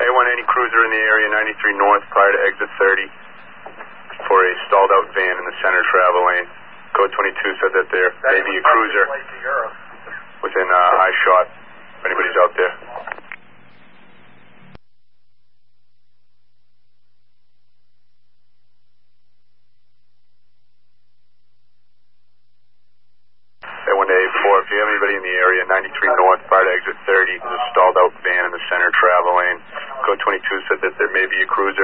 A1, any cruiser in the area, 93 north, prior to exit 30, for a stalled out van in the center travel lane. Code 22 said that there may be a cruiser within eye shot. If anybody's out there. A1 to A4, if you have anybody in the area, 93 north, prior to exit 30, there's a stalled out van in the center travel lane. Code 22 said that there may be a cruiser